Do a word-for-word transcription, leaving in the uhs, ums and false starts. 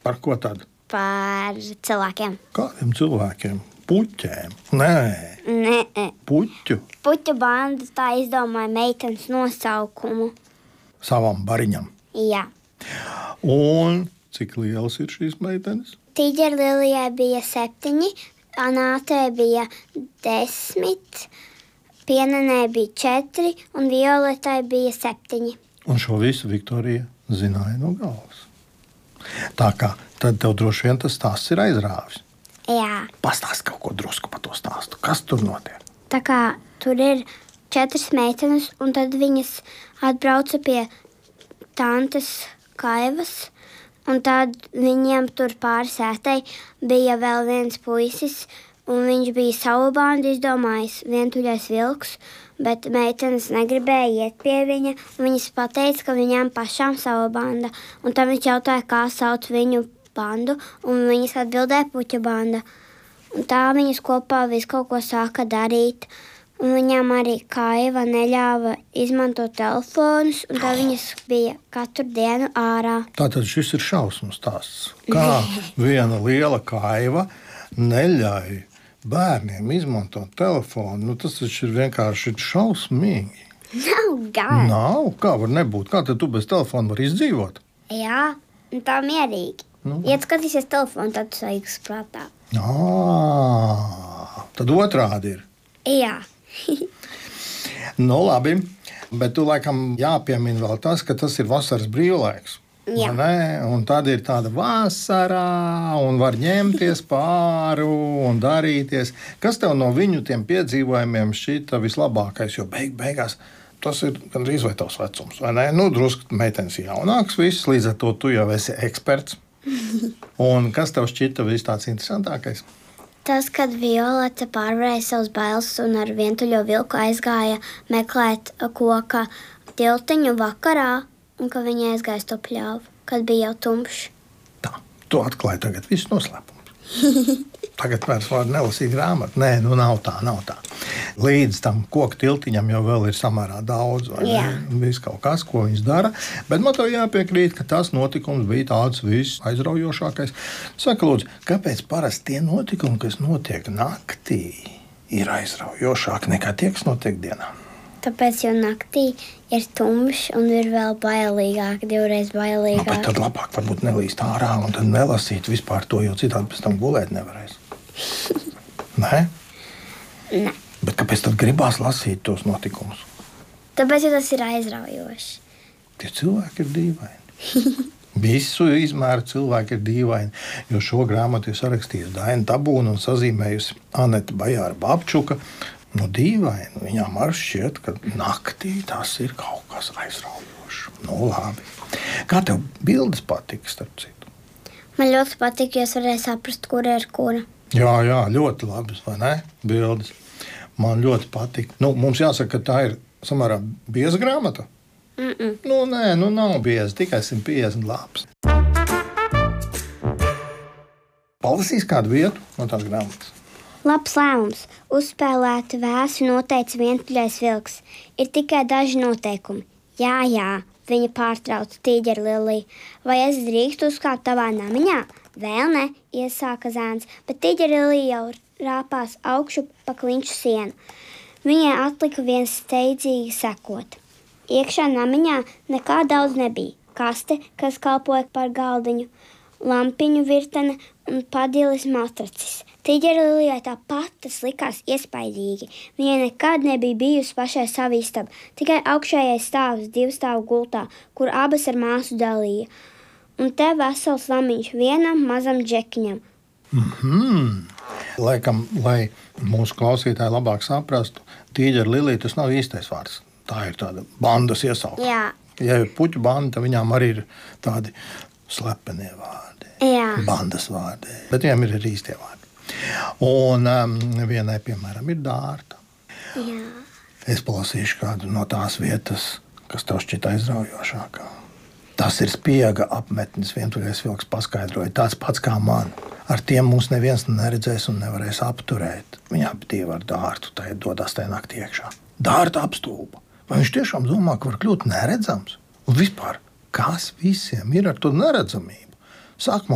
Par ko tad? Par cilvēkiem. Kādiem cilvēkiem? Puķēm? Nē. Nē. Puķu? Puķu banda tā izdomāja meitenes nosaukumu. Savam bariņam? Jā. Un cik lielas ir šīs meitenes? Tīģerlilijai bija septiņi, Anātei bija desmit, Pienenei bija četri un Violetai bija septiņi. Un šo visu Viktorija zināja no galvas. Tā kā tad tev droši vien tas stāsts ir aizrāvis. Jā. Pastāst kaut ko drusku par to stāstu. Kas tur notiek? Tā kā tur ir četras meitenes, un tad viņas atbrauca pie tantes Kaivas, un tad viņiem tur pāri sētai bija vēl viens puisis, un viņš bija savu bandu izdomājis, vientuļais vilks, bet meitenes negribēja iet pie viņa, un viņas pateica, ka viņām pašām savu banda, un tad viņš jautāja, kā sauc viņu bandu, un viņas atbildēja puķa banda. Un tā viņas kopā visu kaut ko sāka darīt, un viņām arī Kaiva neļāva izmantot telefonus, un tā viņas bija katru dienu ārā. Tātad šis ir šausmu stāsts. Kā viena liela Kaiva neļauj bērniem izmantot telefonu, nu tas taču ir vienkārši šausmīgi. Nav gan. Nav? Kā var nebūt? Kā tad tu bez telefona var izdzīvot? Jā, un tā mierīgi. Nu. Ja tu skatīsies telefonu, tad tu sajūgs prātā. Ā, tad otrādi ir. Jā. Nu labi, bet tu laikam jāpiemina vēl tas, ka tas ir vasaras brīvlaiks. Jā. Un tad ir tāda vasarā, un var ņemties pāri un darīties. Kas tev no viņu tiem piedzīvojumiem šķita vislabākais? Jo beig, beigās tas ir gandrīz vai tavs vecums, vai ne? Nu, drusku meitenes jaunāks viss, līdz ar to tu jau esi eksperts. Un kas tev šķita vis tāds interesantākais? Tas, kad Violeta pārvarēja savus bailes un ar vientuļo vilku aizgāja meklēt koka tiltiņu vakarā, un ka viņa aizgāja to pļāvu, kad bija jau tumšs. Tā, tu atklāji tagad visu noslēpumu. Tagad vairs var nelasīt grāmatu. Nē, nu nav tā, nav tā. Līdz tam koku tiltiņam jau vēl ir samērā daudz, vai Jā. ne? Viss kaut kas, ko viņš dara. Bet man tev jāpiekrīt, ka tas notikums bija tāds viss aizraujošākais. Saka, lūdzu, kāpēc parasti tie notikumi, kas notiek naktī, ir aizraujošāki nekā tie, kas notiek dienā? Tāpēc jau naktī ir tumšs un ir vēl bailīgāk, divreiz Nu, bailīgāk. bet tad labāk varbūt nelīst ārā un tad nelasīt vispār to, jo citādi pēc tam gulēt nevarēs. Nē? Nē. Bet kāpēc tad gribās lasīt tos notikumus? Tāpēc, ja tas ir aizraujoši. Tie cilvēki ir dīvaini. Visu izmēru cilvēki ir dīvaini, jo šo grāmatu ir sarakstījusi Daina Tabūna un sazīmējusi Aneta Bajāra Babčuka. Nu, dīvaini. Viņām arī šķiet, ka naktī tas ir kaut kas aizraujošs. Nu, labi. Kā tev bildes patika, starp citu? Man ļoti patīk, jo es varēju saprast, kur ir kura. Jā, jā, ļoti labas, vai ne? Bildes. Man ļoti patīk. Nu, mums jāsaka, ka tā ir samērā bieza grāmata. Mm-mm. Nu, nē, nu nav bieza, tikai simt piecdesmit lapas. Palasīs kādu vietu no tās grāmatas. Labs lēmums. Uzspēlēti vēsu noteica vientuļais vilks. Ir tikai daži noteikumi. Jā, jā, viņa pārtrauca Tīģerliliju. Vai es drīkstu uzkāpt tavā namiņā? Vēl ne, iesāka zēns, bet Tīģerlilija jau rāpās augšu pa kliņšu sienu. Viņai atlika viens steidzīgi sekot. Iekšā namiņā nekā daudz nebija. Kaste, kas kalpoja par galdiņu, lampiņu virtene un padilis matracis. Tīģerlilijai tāpat tas likās iespaidīgi. Viņai nekad nebija bijusi pašai sava istaba, tikai augšējais stāvs divu stāvu gultā, kur abas ar māsu dalīja. Un te vesels lamiņš vienam mazam džekiņam. Mhm. Laikam, lai mūsu klausītāji labāk saprastu, Tīģerlilija tas nav īstais vārds. Tā ir tāda bandas iesaukuma. Jā. Ja ir puķu banda, tad viņām arī ir tādi slepenie vārdi. Jā. Bandas vārdi. Bet viņiem ir arī īstie vārdi. Un um, vienai, piemēram, ir Dārta. Jā. Es palasīšu kādu no tās vietas, kas tev šķita aizraujošākā. Tas ir spiega apmetnis, vientuļais vilks paskaidroja. Tāds pats kā man. Ar tiem mūs neviens neredzēs un nevarēs apturēt. Viņa abi divi ar Dārtu tai dodas tajā naktī iekšā. Dārta apstulba. Vai viņš tiešām domā, ka var kļūt neredzams? Un vispār, kas visiem ir ar to neredzamību? Sākumā